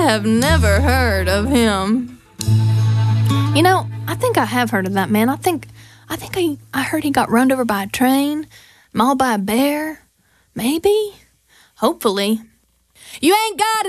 have never heard of him. You know, I think I have heard of that man. I think I heard he got run over by a train, mauled by a bear. Maybe? Hopefully. You ain't got